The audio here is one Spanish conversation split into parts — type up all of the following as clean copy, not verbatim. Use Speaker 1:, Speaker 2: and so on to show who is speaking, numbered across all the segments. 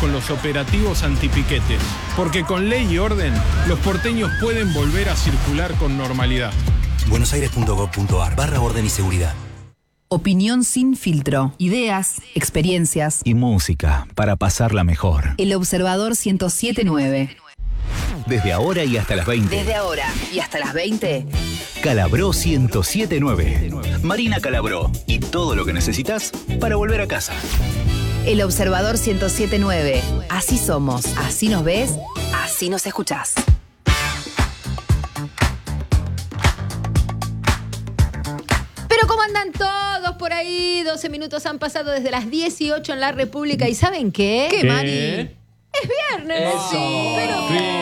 Speaker 1: con los operativos antipiquetes, porque con ley y orden, los porteños pueden volver a circular con normalidad.
Speaker 2: buenosaires.gov.ar/orden y seguridad.
Speaker 3: Opinión sin filtro. Ideas, experiencias
Speaker 2: Y música para pasarla mejor.
Speaker 3: El Observador 107.9.
Speaker 2: Desde ahora y hasta las 20.
Speaker 3: Desde ahora y hasta las 20.
Speaker 2: Calabró 107.9. Marina Calabró. Y todo lo que necesitas para volver a casa.
Speaker 3: El Observador 107.9. Así somos, así nos ves, así nos escuchás.
Speaker 4: Pero ¿cómo andan todos por ahí? 12 minutos han pasado desde las 18 en la República. ¿Y saben qué?
Speaker 3: ¿Qué, Mari?
Speaker 4: Es viernes.
Speaker 5: Eso.
Speaker 4: Sí, pero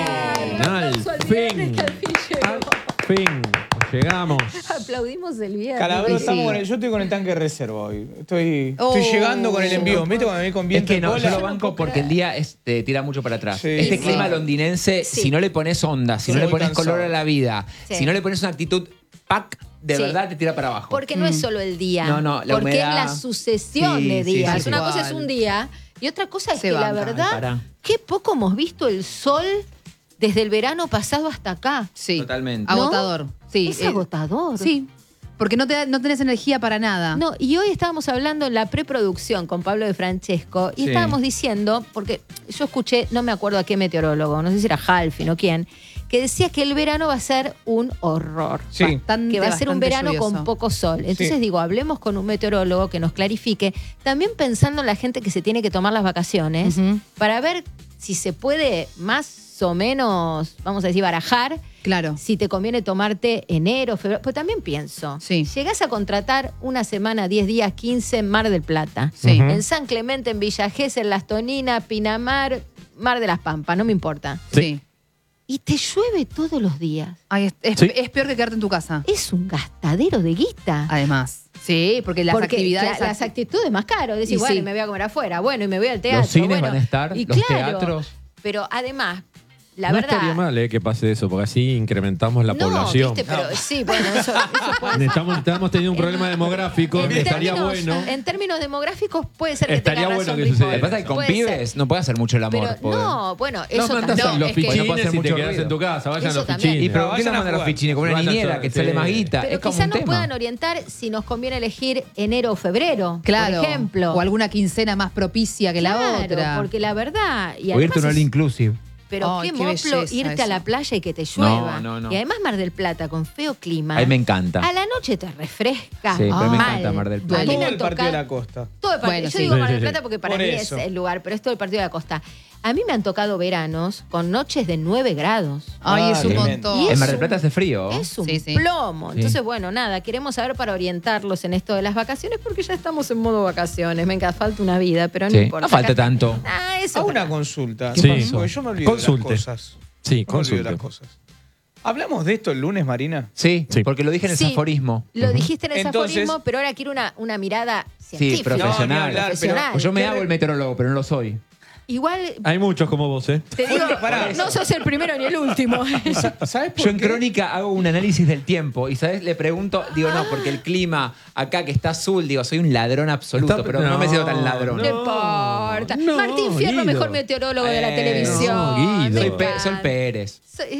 Speaker 5: Al
Speaker 4: al
Speaker 5: fin.
Speaker 4: viernes que al fin llegó.
Speaker 5: Al fin. Llegamos.
Speaker 4: Aplaudimos el viernes.
Speaker 6: Calabró,
Speaker 4: Sí.
Speaker 6: yo estoy con el tanque de reserva hoy. Estoy
Speaker 3: Oh.
Speaker 6: llegando con el envío. ¿Viste cuando me con
Speaker 7: Es
Speaker 6: viento
Speaker 7: que
Speaker 6: de
Speaker 7: no,
Speaker 6: cola?
Speaker 7: yo lo banco porque el día te tira mucho para atrás.
Speaker 6: Sí.
Speaker 7: Este
Speaker 6: Sí.
Speaker 7: clima londinense,
Speaker 4: Sí.
Speaker 7: si no le pones onda, si no
Speaker 6: Muy
Speaker 7: le pones
Speaker 6: cansado.
Speaker 7: color a la vida,
Speaker 4: Sí.
Speaker 7: si no le pones una actitud pack, de
Speaker 4: Sí.
Speaker 7: verdad te tira para abajo.
Speaker 4: Porque no es solo el día.
Speaker 7: No, no, la
Speaker 4: porque
Speaker 7: humedad.
Speaker 4: es la sucesión
Speaker 7: Sí,
Speaker 4: de
Speaker 7: sí,
Speaker 4: días.
Speaker 7: sí,
Speaker 4: Una
Speaker 7: sí.
Speaker 4: cosa es un día y otra cosa es
Speaker 3: Se
Speaker 4: que la
Speaker 3: banca.
Speaker 4: verdad,
Speaker 7: Pará.
Speaker 4: qué poco hemos visto el sol desde el verano pasado hasta acá.
Speaker 3: Sí.
Speaker 7: Totalmente.
Speaker 3: Agotador. Sí.
Speaker 4: Es agotador.
Speaker 3: Sí. Porque no tenés energía para nada.
Speaker 4: No, y hoy estábamos hablando en la preproducción con Pablo de Francesco y
Speaker 7: Sí.
Speaker 4: estábamos diciendo, porque yo escuché, no me acuerdo a qué meteorólogo, no sé si era Halfin o quién, que decía que el verano va a ser un horror.
Speaker 6: Sí.
Speaker 3: Bastante,
Speaker 4: Que va a ser un
Speaker 3: bastante
Speaker 4: verano
Speaker 3: lluvioso.
Speaker 4: con poco sol. Entonces
Speaker 6: Sí.
Speaker 4: digo, hablemos con un meteorólogo que nos clarifique, también pensando en la gente que se tiene que tomar las vacaciones,
Speaker 3: Ujú.
Speaker 4: para ver si se puede más o menos, vamos a decir, barajar,
Speaker 3: Claro.
Speaker 4: si te conviene tomarte enero, febrero. Pues también pienso,
Speaker 3: Sí.
Speaker 4: llegás a contratar una semana, 10 días, 15 en Mar del Plata,
Speaker 3: Sí.
Speaker 4: en San Clemente, en Villa Gesell, Las Toninas, Pinamar, Mar de las Pampas, no me importa.
Speaker 3: Sí.
Speaker 4: Y te llueve todos los días.
Speaker 3: Ay, es
Speaker 5: Sí.
Speaker 3: peor que quedarte en tu casa.
Speaker 4: Es un gastadero de guita.
Speaker 3: Además. Sí, porque las
Speaker 4: Porque
Speaker 3: actividades.
Speaker 4: las actitudes más caro. Decir,
Speaker 3: Y
Speaker 4: bueno,
Speaker 3: sí.
Speaker 4: me voy a comer afuera, bueno, y me voy al teatro.
Speaker 7: Los cines
Speaker 4: bueno.
Speaker 7: van a estar,
Speaker 4: Y
Speaker 7: los
Speaker 4: claro,
Speaker 7: teatros.
Speaker 4: Pero además, la
Speaker 5: no
Speaker 4: verdad.
Speaker 5: estaría mal que pase eso, porque así incrementamos la
Speaker 4: no,
Speaker 5: población.
Speaker 4: ¿viste? Pero sí, bueno, eso puede
Speaker 5: Estamos teniendo un problema demográfico.
Speaker 4: En
Speaker 5: Estaría
Speaker 4: términos-
Speaker 5: bueno.
Speaker 4: En términos demográficos puede ser que
Speaker 5: Estaría
Speaker 4: tenga
Speaker 5: bueno
Speaker 4: razón
Speaker 5: que suceda.
Speaker 7: Lo que pasa es que con
Speaker 4: Puede ser.
Speaker 7: pibes no puede hacer mucho el amor.
Speaker 4: Pero
Speaker 7: porque-
Speaker 4: no, bueno,
Speaker 5: No
Speaker 4: eso
Speaker 5: mandas
Speaker 4: también.
Speaker 5: a los
Speaker 4: es que-
Speaker 7: Porque no puede
Speaker 5: fichines
Speaker 7: hacer
Speaker 5: y te
Speaker 7: mucho
Speaker 5: quedas
Speaker 7: ruido.
Speaker 5: en tu casa. Vayan
Speaker 4: Eso
Speaker 5: los
Speaker 4: también.
Speaker 5: fichines.
Speaker 7: ¿Y pero qué
Speaker 6: Vayan
Speaker 7: no
Speaker 6: a
Speaker 7: mandan a los
Speaker 6: jugar.
Speaker 7: fichines? Con una
Speaker 5: Vayan
Speaker 7: niñera
Speaker 5: solos,
Speaker 7: que sale
Speaker 5: sí.
Speaker 7: más guita.
Speaker 4: Pero
Speaker 7: Es como
Speaker 4: quizás
Speaker 7: un
Speaker 4: nos
Speaker 7: tema.
Speaker 4: puedan orientar si nos conviene elegir enero o febrero,
Speaker 3: Claro.
Speaker 4: por ejemplo.
Speaker 3: O alguna quincena más propicia que la
Speaker 4: Claro,
Speaker 3: otra.
Speaker 4: porque la verdad. Y
Speaker 7: O irte a
Speaker 4: además
Speaker 7: un all
Speaker 4: es-
Speaker 7: inclusive.
Speaker 4: Pero
Speaker 3: Ay,
Speaker 4: qué
Speaker 3: qué
Speaker 4: moplo
Speaker 3: belleza
Speaker 4: irte a
Speaker 3: eso.
Speaker 4: la playa y que te llueva.
Speaker 7: No.
Speaker 4: Y además Mar del Plata, con feo clima.
Speaker 7: A mí me encanta.
Speaker 4: A la noche te refresca.
Speaker 7: Sí, pero me
Speaker 4: mal.
Speaker 7: encanta Mar del
Speaker 4: A
Speaker 7: Plata.
Speaker 4: mí me
Speaker 6: Todo
Speaker 4: han
Speaker 6: el partido de
Speaker 4: tocado-
Speaker 6: la costa.
Speaker 4: Todo el partido.
Speaker 3: Bueno,
Speaker 4: Yo
Speaker 3: sí.
Speaker 4: digo Mar del
Speaker 5: Sí, sí,
Speaker 4: Plata
Speaker 5: sí.
Speaker 4: porque para
Speaker 6: Por
Speaker 4: mí
Speaker 6: eso.
Speaker 4: es el lugar, pero es todo el partido de la costa. A mí me han tocado veranos con noches de 9 grados.
Speaker 3: Ay, es un
Speaker 6: tremendo.
Speaker 3: montón.
Speaker 4: Y
Speaker 7: En Mar
Speaker 4: es
Speaker 7: del Plata hace frío.
Speaker 4: Es un
Speaker 3: Sí, sí.
Speaker 4: plomo.
Speaker 7: Sí.
Speaker 4: Entonces, bueno, nada, queremos saber para orientarlos en esto de las vacaciones porque ya estamos en modo vacaciones. Venga, falta una vida, pero no
Speaker 7: Sí,
Speaker 4: importa.
Speaker 7: no falta tanto.
Speaker 4: Ah, eso.
Speaker 6: Hago una consulta.
Speaker 5: ¿Qué
Speaker 6: Porque
Speaker 5: pasó?
Speaker 6: yo me olvido
Speaker 5: Consulte.
Speaker 6: de las cosas.
Speaker 5: Sí,
Speaker 6: Me olvido de
Speaker 5: consulte.
Speaker 6: las cosas. ¿Hablamos de esto el lunes, Marina?
Speaker 7: Sí,
Speaker 5: Sí.
Speaker 7: porque lo dije en el
Speaker 4: Sí.
Speaker 7: aforismo.
Speaker 4: Lo dijiste en ese
Speaker 6: Entonces-
Speaker 4: aforismo, pero ahora quiero una mirada científica.
Speaker 7: profesional.
Speaker 6: No, ni hablar,
Speaker 4: Profesional.
Speaker 7: Pues yo me
Speaker 6: ¿Qué
Speaker 7: hago
Speaker 6: re-
Speaker 7: el meteorólogo, pero no lo soy.
Speaker 4: Igual,
Speaker 5: Hay muchos como vos, ¿eh?
Speaker 4: te digo,
Speaker 6: pará.
Speaker 4: no sos el primero ni el último.
Speaker 6: ¿Sabes por
Speaker 7: Yo en
Speaker 6: qué?
Speaker 7: Crónica hago un análisis del tiempo y, ¿sabes? Le pregunto, digo, no, porque el clima acá que está azul, digo, soy un ladrón absoluto,
Speaker 5: Está-
Speaker 7: pero no me siento tan
Speaker 5: no,
Speaker 7: ladrón.
Speaker 4: No importa.
Speaker 5: no,
Speaker 4: Martín Fierro,
Speaker 5: Guido.
Speaker 4: mejor meteorólogo de la televisión.
Speaker 5: no, Guido.
Speaker 4: Me
Speaker 7: Soy,
Speaker 4: encanta.
Speaker 7: Sol Pérez.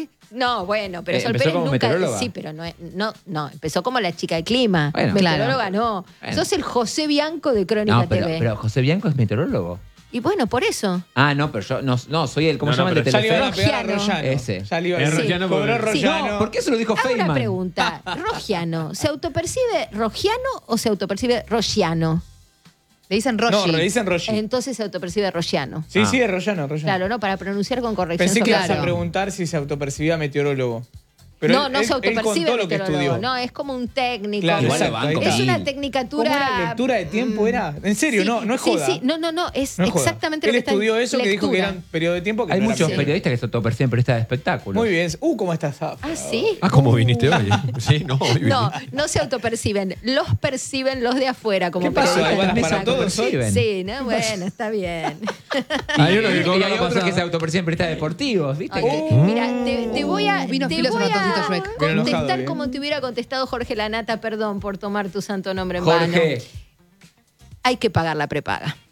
Speaker 4: No, bueno, pero Sol
Speaker 7: ¿Empezó
Speaker 4: Pérez
Speaker 7: como
Speaker 4: nunca.
Speaker 7: meteoróloga?
Speaker 4: Sí, pero no, empezó como la chica del clima.
Speaker 7: Bueno.
Speaker 4: Meteoróloga
Speaker 3: Claro.
Speaker 4: no.
Speaker 7: Bueno.
Speaker 4: Sos el José Bianco de Crónica
Speaker 7: No,
Speaker 4: TV.
Speaker 7: pero José Bianco es meteorólogo.
Speaker 4: Y bueno, por eso.
Speaker 7: Ah, no, pero yo no soy el, ¿cómo
Speaker 5: No,
Speaker 7: se llama
Speaker 5: no,
Speaker 7: el de
Speaker 6: Ya le iban a
Speaker 7: Telefe?
Speaker 6: pegar a
Speaker 4: Rogiano.
Speaker 6: Rogiano.
Speaker 7: Ese.
Speaker 6: Ya le iban a
Speaker 5: Es
Speaker 6: pegar.
Speaker 5: Rogiano
Speaker 6: Cobró
Speaker 5: porque-
Speaker 6: Rogiano.
Speaker 7: No, ¿por qué eso lo dijo
Speaker 4: Hago una
Speaker 7: Feynman?
Speaker 4: pregunta. ¿Rogiano se autopercibe rogiano o se autopercibe rogiano?
Speaker 3: Le dicen Roshi.
Speaker 6: No, le dicen Rogi.
Speaker 4: Entonces se autopercibe rogiano.
Speaker 6: Sí,
Speaker 7: Ah.
Speaker 6: sí, es Rogiano.
Speaker 4: Claro, no, para pronunciar con corrección.
Speaker 6: Pensé que ibas a
Speaker 3: Claro.
Speaker 6: preguntar si se autopercibía meteorólogo.
Speaker 4: No,
Speaker 6: él-
Speaker 4: no
Speaker 6: él-
Speaker 4: se autopercibe
Speaker 6: él contó lo que
Speaker 4: meteorólogo.
Speaker 6: estudió.
Speaker 4: No, es como un técnico.
Speaker 6: Claro,
Speaker 7: Igual lo
Speaker 6: exacto,
Speaker 7: banco,
Speaker 6: ahí está.
Speaker 4: Es una
Speaker 7: Mil.
Speaker 4: tecnicatura.
Speaker 6: ¿Cómo era? ¿Lectura de tiempo era? En serio,
Speaker 4: Sí,
Speaker 6: no es joda.
Speaker 4: Sí, no, es
Speaker 6: No es joda.
Speaker 4: exactamente
Speaker 6: Él
Speaker 4: lo que está en
Speaker 6: estudió eso que dijo que
Speaker 4: lectura.
Speaker 6: era un periodo de tiempo que
Speaker 7: Hay
Speaker 6: no era
Speaker 7: muchos
Speaker 6: meteorólogo.
Speaker 7: periodistas que se autoperciben periodistas de espectáculos.
Speaker 6: Muy bien. ¿Cómo estás?
Speaker 4: Ah, sí.
Speaker 5: Ah, ¿cómo viniste hoy? Sí, no, hoy vine.
Speaker 4: No se autoperciben, los perciben los de afuera como
Speaker 6: ¿Qué pasó?
Speaker 4: periodistas
Speaker 6: ¿Hay balas
Speaker 4: de
Speaker 6: para
Speaker 4: espectáculo.
Speaker 6: todos hoy?
Speaker 7: Perciben.
Speaker 4: Sí, no, bueno, está bien.
Speaker 5: Hay uno que
Speaker 7: Y
Speaker 5: cobra
Speaker 7: hay
Speaker 5: la
Speaker 7: otros que se
Speaker 5: pasada.
Speaker 7: autoperciben periodistas deportivos, ¿viste?
Speaker 4: Mira, te voy a,
Speaker 3: Vino
Speaker 4: te
Speaker 3: filoso
Speaker 4: voy
Speaker 3: ratoncito
Speaker 4: a
Speaker 3: Shrek.
Speaker 6: Bien enojado,
Speaker 4: contestar
Speaker 6: bien.
Speaker 4: como te hubiera contestado Jorge Lanata, perdón por tomar tu santo nombre en vano.
Speaker 7: Jorge.
Speaker 4: Hay que pagar la prepaga.